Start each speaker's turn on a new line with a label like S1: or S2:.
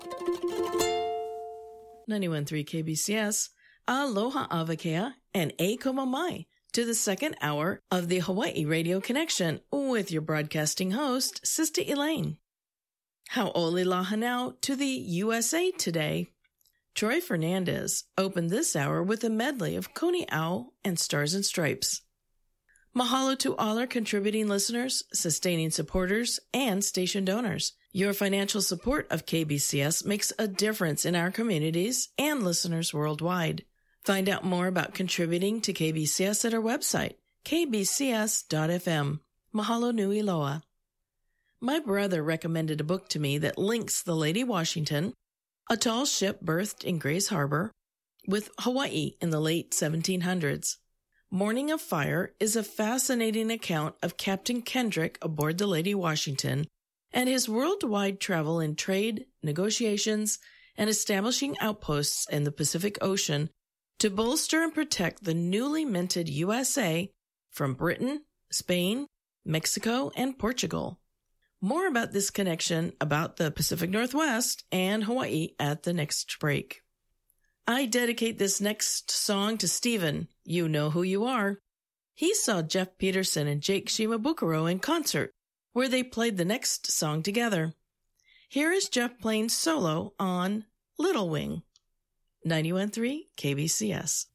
S1: 91.3 KBCS, aloha avakea, and e komo mai to the second hour of the Hawaii Radio Connection with your broadcasting host, Sister Elaine. Hau'olilaha now to the USA Today. Troy Fernandez opened this hour with a medley of Coney Owl and Stars and Stripes. Mahalo to all our contributing listeners, sustaining supporters, and station donors. Your financial support of KBCS makes a difference in our communities and listeners worldwide. Find out more about contributing to KBCS at our website, kbcs.fm. Mahalo nui loa. My brother recommended a book to me that links the Lady Washington, a tall ship berthed in Grays Harbor, with Hawaii in the late 1700s. Morning of Fire is a fascinating account of Captain Kendrick aboard the Lady Washington and his worldwide travel in trade, negotiations, and establishing outposts in the Pacific Ocean to bolster and protect the newly minted USA from Britain, Spain, Mexico, and Portugal. More about this connection about the Pacific Northwest and Hawaii at the next break. I dedicate this next song to Stephen. You know who you are. He saw Jeff Peterson and Jake Shimabukuro in concert, where they played the next song together. Here is Jeff playing solo on Little Wing. 91.3 KBCS.